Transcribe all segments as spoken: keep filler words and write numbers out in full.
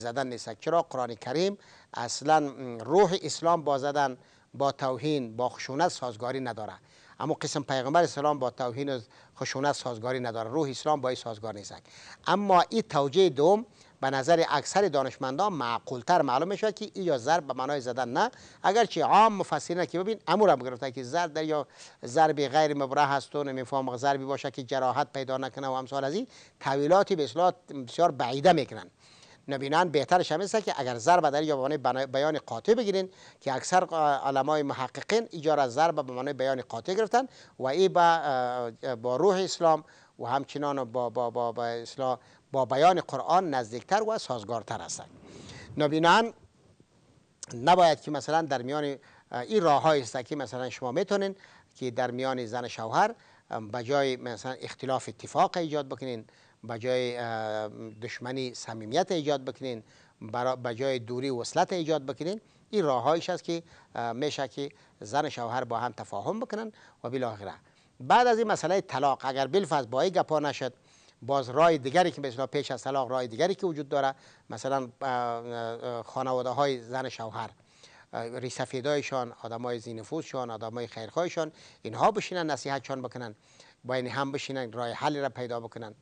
زدن نیست. چرا؟ قرآن کریم اصلا روح اسلام با زدن، با توهین، با خشونت سازگاری نداره. اما قسم پیغمبر اسلام با توهین و خشونت سازگاری نداره. روح اسلام با این سازگار نیست. اما این توجیه دوم به نظر اکثر دانشمندان معقولتر معلوم میشه که این یا ضرب به معنای زدن نه، اگرچه عام مفسرین که ببین امور هم گرفته که ضرب در یا ضرب غیر مبرح هست و نمیفهم ضربی باشه که جراحت پیدا نکنه و امثال از این تعویلاتی به اصطلاح بسیار بعیده میکنن. نبینان بهترش هم است که اگر ضرب در یا به معنای بیان قاطع بگیرین که اکثر علمای محققین ایجار ضرب به معنای بیان قاطع گرفتن و این با با روح اسلام و همچنان با با با با اسلام با بیان قرآن نزدیکتر و سازگارتر هستند. نبینان نباید که مثلا در میان این راه‌هایی است که مثلا شما میتونین که در میان زن شوهر بجای مثلا اختلاف اتفاق ایجاد بکنین، بجای دشمنی صمیمیت ایجاد بکنین، بجای دوری وصلت ایجاد بکنین، این راه‌هایش است که میشه که زن شوهر با هم تفاهم بکنن و بالاخره بعد از این مسئله طلاق اگر بالفرض با این گپا نشد، باز راه دیگری که به اصطلاح پیش از طلاق راه دیگری که وجود داره، مثلا خانواده های زن شوهر ریسفیدایشان، آدمای ذی‌نفوذشان، آدمای خیرخواهشان، اینها بشینن نصیحتشان بکنن، با این هم بشینن راه حل را پیدا بکنن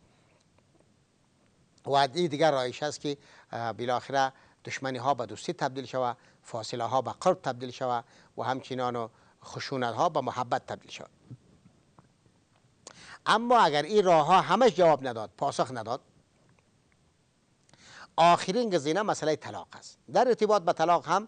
و این دیگر راهش است که بالاخره دشمنی ها به دوستی تبدیل شود، فاصله ها به قرب تبدیل شود و همچنان خشونت ها به محبت تبدیل شود. اما اگر این راه ها همش جواب نداد، پاسخ نداد، آخرین گزینه مسئله طلاق است. در ارتباط به طلاق هم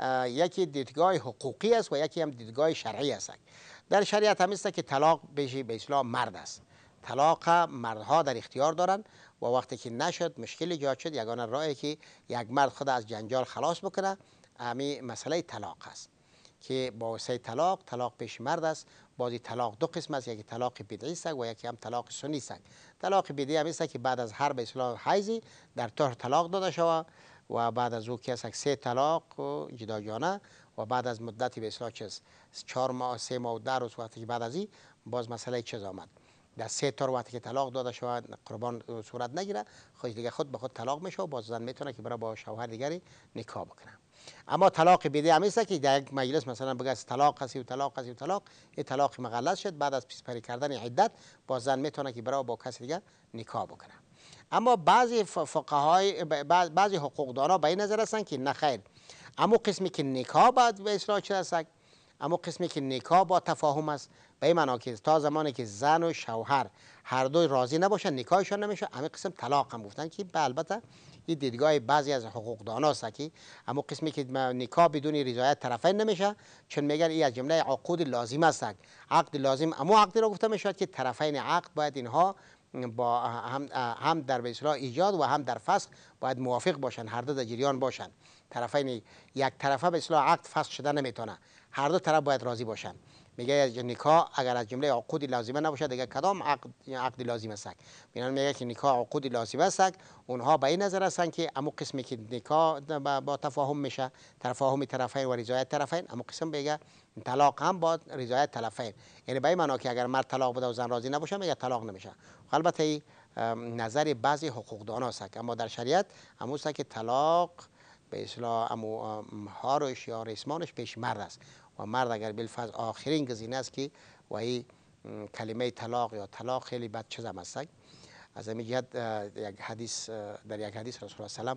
یکی دیدگاه حقوقی است و یکی هم دیدگاه شرعی است. در شریعت هم است که طلاق به اصطلاح مرد است. طلاق مردها در اختیار دارند و وقتی که نشد، مشکل ایجاد شد، یگانه راهی که یک مرد خود از جنجال خلاص بکنه همین مسئله طلاق است که با واسطه طلاق، طلاق پیش مرد است. بازی طلاق دو قسم است، یکی طلاق بدعی است و یکی هم طلاق سنی است. طلاق بدعی هم است که بعد از هر به اصطلاح حیضی در طهر طلاق داده شود و بعد از او که است سه طلاق جداگانه و بعد از مدتی به اصطلاح چیز چهار ماه، سه ماه و ده روز وقتی که بعد از این باز مسئله چیز آمد، در سه طور وقتی که طلاق داده شود قربان صورت نگیره، خود دیگه خود به خود طلاق میشه و باز زن میتونه که برای با شوهر دیگری نکاح بکنه. اما طلاق بدعی هم است که در یک مجلس مثلا بگه طلاق هستی و طلاق هستی و طلاق، این طلاق مغلظ شد، بعد از پیش‌پری کردن عدت باز زن میتونه که برای با کسی دیگه نکاح بکنه. اما بعضی فقهای بعضی حقوقدانا به این نظر هستند که نه خیر، اما قسمی که نکاح بعد به اصطلاح چه است، اما قسمی که نکاح با تفاهم است، به این معنی که تا زمانی که زن و شوهر هر دوی راضی نباشن نکاحشان نمیشه، همین قسم طلاق هم گفتن که البته این دیدگاه بعضی از حقوقدانا است که اما قسمی که نکاح بدون رضایت طرفین نمیشه، چون میگن این از جمله عقود لازم است. عقد لازم اما عقدی را گفته میشه که طرفین عقد باید اینها با هم هم در به اصطلاح ایجاد و هم در فسخ باید موافق باشن، هر دو در جریان باشن. طرفین یک طرفه به اصطلاح عقد فسخ شده نمیتونه، هر دو طرف باید راضی باشن. میگه نکاح اگر از جمله عقود لازمه نباشه دیگه کدام عقد عقد لازم است؟ میگن میگه که نکاح عقود لازم است. اونها به این نظر هستن که اما قسمی که نکاح با تفاهم میشه، تفاهم طرفین و رضایت طرفین، اما قسم میگه طلاق هم با رضایت طرفین. یعنی به این معنی که اگر مرد طلاق بده و زن راضی نباشه میگه طلاق نمیشه. البته نظر بعضی حقوقدانا است، اما در شریعت همون است که طلاق به اصطلاح امو هارش یا ریسمانش پیش مرد است و مرد اگر بالفرض آخرین گزینه است که و این کلمه طلاق یا طلاق خیلی بد چیز هم است. از همین جهت یک حدیث در یک حدیث رسول الله سلام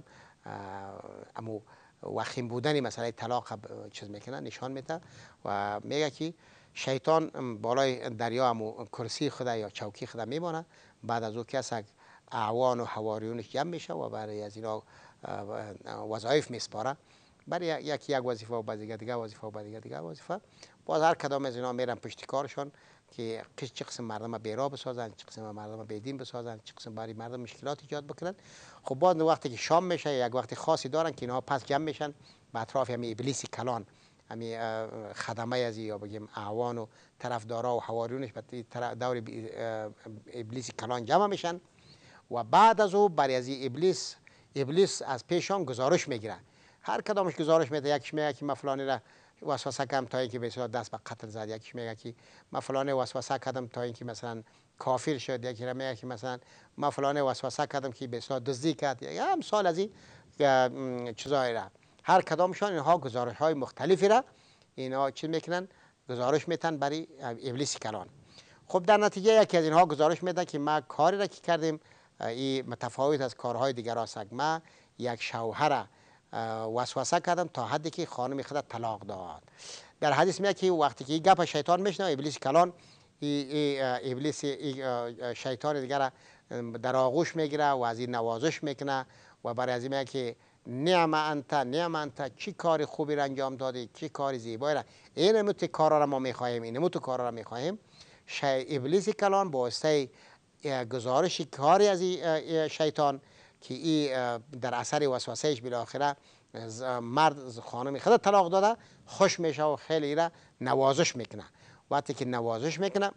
امو وخیم بودن مسئله طلاق چیز میکنه، نشان میده و میگه که شیطان بالای دریا امو کرسی خدا یا چوکی خدا میمانه، بعد از او کس اعوان و حواریونش جمع میشه و برای از اینا وظایف میسپاره، برای یکی یک وظیفه و بعد دیگه دیگه وظیفه و بعد دیگه دیگه وظیفه، باز هر کدام از اینا میرن پشت کارشون که چه قسم مردم بیرا بسازن، چه قسم مردم بیدین بسازن، چه قسم برای مردم مشکلات ایجاد بکنن. خب بعد وقتی که شام میشه یک وقت خاصی دارن که اینها پس جمع میشن به اطراف همین ابلیس کلان، همین خدمه از یا بگیم اعوان و طرفدارا و حواریونش به دور ابلیس کلان جمع میشن و بعد از او برای از ابلیس ابلیس از پیشان گزارش میگیره. هر کدامش گزارش میده، یکیش میگه که فلانی را وسوسه کردم تا اینکه به اصطلاح دست به قتل زد، یکیش میگه که من فلانی وسوسه کردم تا اینکه مثلا کافر شد، یکی میگه که مثلا من فلانی وسوسه کردم که به اصطلاح دزدی کرد، یا امثال از این چیزایی را، هر کدامشان اینها گزارش های مختلفی را اینا چی میکنن، گزارش میتن برای ابلیس کلان. خب در نتیجه یکی از اینها گزارش میدن که ما کاری را که کردیم این متفاوت از کارهای دیگر است. ما یک شوهر وسوسه کردم تا حدی که خانم خود طلاق داد. در حدیث میگه که وقتی که گپ شیطان میشنه، ابلیس کلان ای ای ابلیس ای شیطان دیگر در آغوش میگیره و از این نوازش میکنه و برای از میگه که نعم انت نعم انت، چی کار خوبی را انجام دادی، چی کار زیبایی را، این مت کارا را ما میخواهیم، این مت کارا را میخواهیم. ابلیس کلان با واسطه گزارش کاری از شیطان که ای در اثر وسوسهش بالاخره مرد خانم خود طلاق داده، خوش میشه و خیلی را نوازش میکنه. وقتی که نوازش میکنه،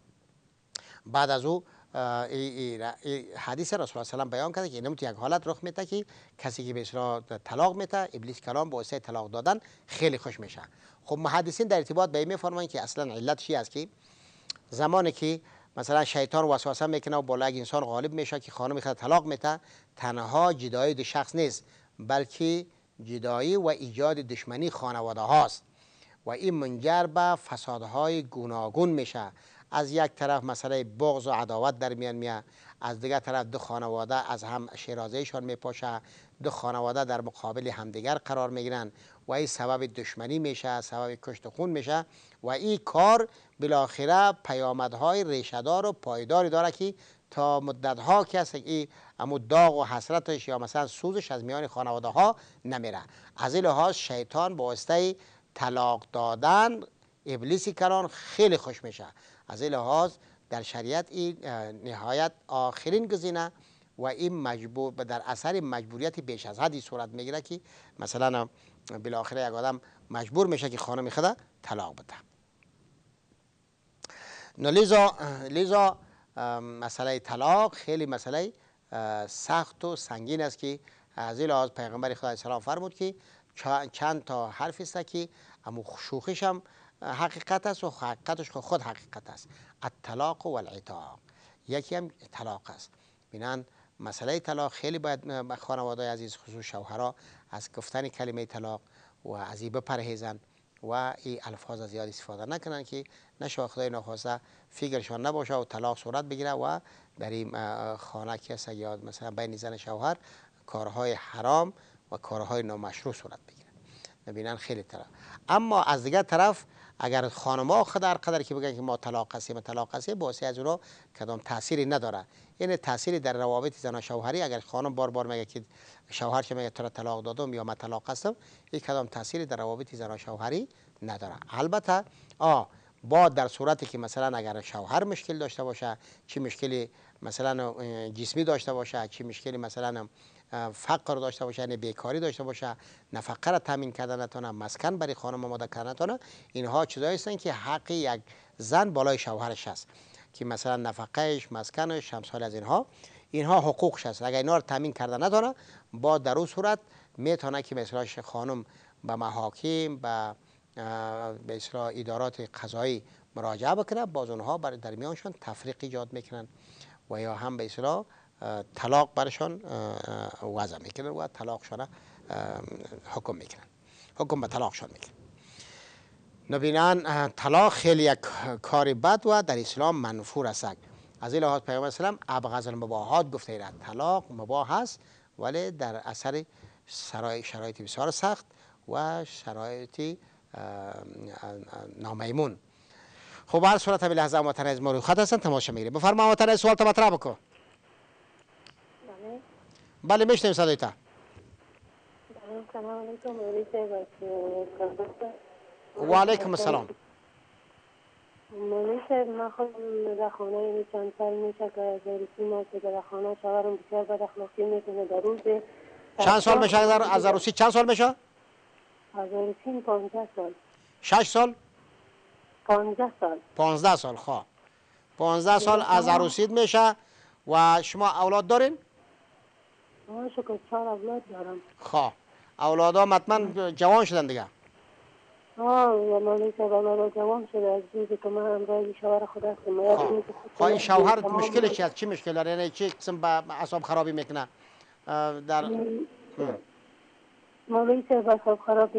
بعد از او ای ای ای حدیث رسول الله صلی الله بیان کرده که اینم تو یک حالت رخ میده که کسی که به اصطلاح طلاق میده، ابلیس کلام با واسطه طلاق دادن خیلی خوش میشه. خب محدثین در ارتباط به این میفرمایند که اصلا علت چی است که زمانی که مثلا شیطان وسوسه میکنه و بالا یک انسان غالب میشه که خانم خود طلاق میده، تنها جدایی دو شخص نیست، بلکه جدایی و ایجاد دشمنی خانواده هاست و این منجر به فسادهای گوناگون میشه. از یک طرف مسئله بغض و عداوت در میان میاد، از دیگر طرف دو خانواده از هم شیرازهشان میپاشه، دو خانواده در مقابل همدیگر قرار میگیرن و این سبب دشمنی میشه، سبب کشت خون میشه و این کار بالاخره پیامدهای ریشه‌دار و پایداری داره که تا مدت‌ها کسی این امو داغ و حسرتش یا مثلا سوزش از میان خانواده ها نمیره. از این لحاظ شیطان با واسطه طلاق دادن ابلیسی کلان خیلی خوش میشه. از این لحاظ در شریعت این نهایت آخرین گزینه و این مجبور در اثر مجبوریت بیش از حدی صورت میگیره که مثلا بالاخره یک آدم مجبور میشه که خانم خود طلاق بده. لذا لذا مسئله طلاق خیلی مسئله سخت و سنگین است که از این لحاظ پیغمبر خدا علیه السلام فرمود که چند تا حرف است که اما شوخیش هم حقیقت است و حقیقتش خود حقیقت است. الطلاق و العتاق، یکی هم طلاق است. بینن مسئله طلاق خیلی باید خانواده عزیز خصوص شوهرها از گفتن کلمه طلاق و از این بپرهیزن و این الفاظ زیاد استفاده نکنن که نشه خدای نخواسته فکرشان نباشه و طلاق صورت بگیره و در این خانه کسی یا مثلا بین زن شوهر کارهای حرام و کارهای نامشروع صورت بگیره. ببینن خیلی طرف. اما از دیگر طرف اگر خانم‌ها خود هر قدر که بگن که ما طلاق هستیم طلاق هستیم، واسه از اونها کدام تأثیری نداره. این تأثیری در روابط زن و شوهری، اگر خانم بار بار میگه که شوهر چه میگه تو طلاق دادم یا من طلاق هستم، این کدام تأثیری در روابط زن و شوهری نداره. البته آ با در صورتی که مثلا اگر شوهر مشکل داشته باشه، چی مشکلی مثلا جسمی داشته باشه، چی مشکلی مثلا فقر داشته باشه، یعنی بیکاری داشته باشه، نفقه را تامین کردن نتونه، مسکن برای خانم آماده کردن نتونه، اینها چیزایی هستند که حق یک زن بالای شوهرش است که مثلا نفقهش، مسکنش، امثال از اینها اینها حقوقش است. اگر اینا رو تامین کردن نتونه، با در اون صورت میتونه که مثلا خانم به محاکم به به اصطلاح ادارات قضایی مراجعه بکنه، باز اونها برای در میانشون تفریق ایجاد میکنن و یا هم به اصطلاح طلاق برشان وضع میکنن و طلاقشان حکم میکنن، حکم به طلاقشان میکنن. نبینان طلاق خیلی یک کار بد و در اسلام منفور است. از این لحاظ پیامبر اسلام ابغض المباحات گفته اید طلاق مباح است، ولی در اثر شرایط بسیار سخت و شرایط نامیمون. خب هر صورت به لحظه موطن از ما خط هستن تماشا میگیریم. بفرما موطن سوال تا مطرح بکن. بله میشنیم صدای تا. سلام علیکم مولی صاحب. و علیکم السلام. مولی صاحب ما خود در خانه چند سال میشه که از روسی ما که در خانه شوهرم بسیار بد اخلاقی میکنه. در روز چند سال میشه از روسی؟ چند سال میشه؟ از روسی پانزده سال. شش سال؟ پانزده سال. پانزده سال. خواه پانزده سال از عروسیت میشه و شما اولاد دارین؟ ما شکر چهار اولاد دارم. خواه اولادها مطمئن جوان شدن دیگه؟ آه و مولی صاحب اولاد جوان شده از روزی که من همراه شوهر خود هستم. خواه این شوهر مشکلش چیه؟ چی مشکل داره؟ یعنی چی قسم به اعصاب خرابی میکنه؟ در مولوی صاحب حساب خراب